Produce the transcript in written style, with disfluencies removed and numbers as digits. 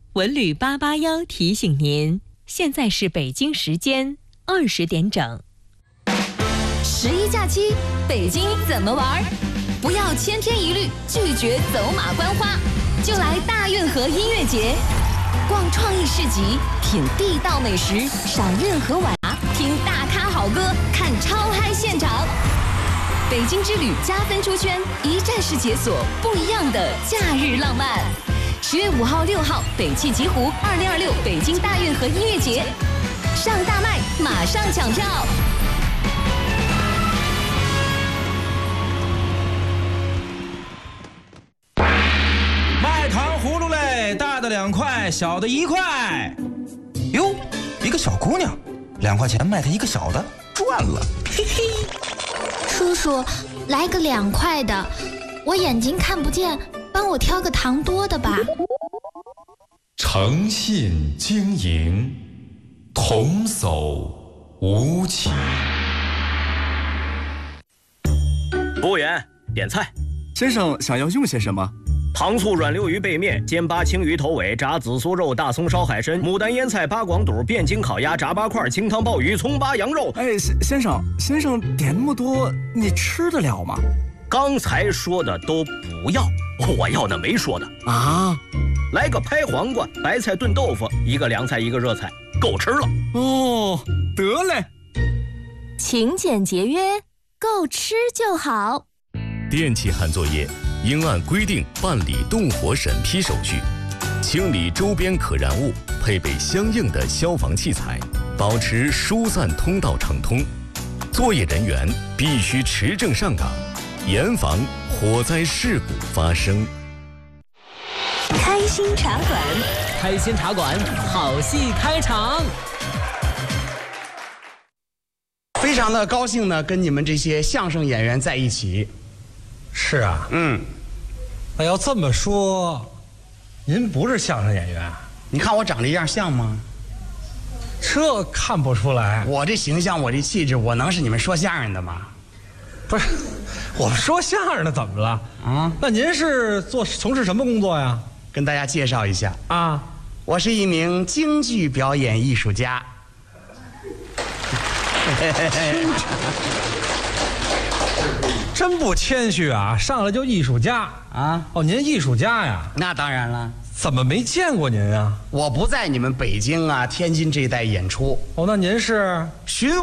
文旅881提醒您，现在是北京时间20点整。 11假期，北京怎么玩？不要千篇一律，拒绝走马观花，就来大运河音乐节，逛创意市集，品地道美食，赏运河晚茶，听大咖好歌，看超嗨现场。北京之旅加分出圈，一站式解锁不一样的假日浪漫。10月5号、6号，北汽极狐2026北京大运河音乐节，上大麦，马上抢票。 卖糖葫芦嘞，大的2块，小的1块。哟，一个小姑娘，2块钱卖她一个小的，赚了，嘿嘿。 叔叔，来个2块的，我眼睛看不见，帮我挑个糖多的吧。 诚信经营，童叟无欺。 服务员，点菜。 先生想要用些什么？ 糖醋软溜鱼背面、煎巴青鱼头尾、炸紫苏肉、大葱烧海参、牡丹腌菜、八广肚、汴京烤鸭、炸八块、清汤鲍鱼、葱巴羊肉。 哎，先生点那么多，你吃得了吗？ 刚才说的都不要，我要的没说的啊。 来个拍黄瓜、白菜炖豆腐，一个凉菜一个热菜，够吃了。 哦，得嘞。 勤俭节约，够吃就好。 电气焊作业应按规定办理动火审批手续，清理周边可燃物，配备相应的消防器材，保持疏散通道畅通。作业人员必须持证上岗，严防火灾事故发生。 开心茶馆， 开心茶馆，好戏开场。 非常的高兴呢，跟你们这些相声演员在一起。 是啊，那要这么说，您不是相声演员？ 你看我长这样像吗？ 这看不出来。 我这形象，我这气质，我能是你们说相声的吗？ 不是，我们说相声的怎么了？啊？那您是从事什么工作呀？ 跟大家介绍一下啊， 我是一名京剧表演艺术家。 真不谦虚啊！上来就艺术家啊！哦，您艺术家呀？ 那当然了。 怎么没见过您啊？ 我不在你们北京啊、天津这一带演出。 哦，那您是巡